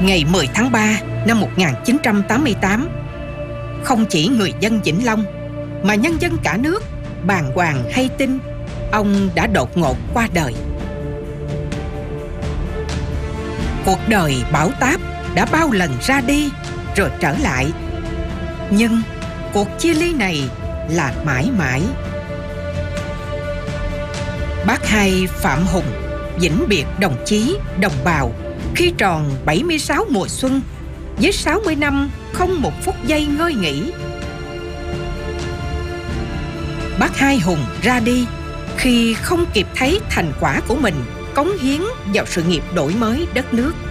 Ngày 10 tháng 3 năm 1988, không chỉ người dân Vĩnh Long mà nhân dân cả nước bàng hoàng hay tin ông đã đột ngột qua đời. Cuộc đời bão táp đã bao lần ra đi rồi trở lại, nhưng cuộc chia ly này là mãi mãi. Bác Hai Phạm Hùng vĩnh biệt đồng chí, đồng bào khi tròn 76 mùa xuân, với 60 năm không một phút giây ngơi nghỉ. Bác Hai Hùng ra đi khi không kịp thấy thành quả của mình cống hiến vào sự nghiệp đổi mới đất nước.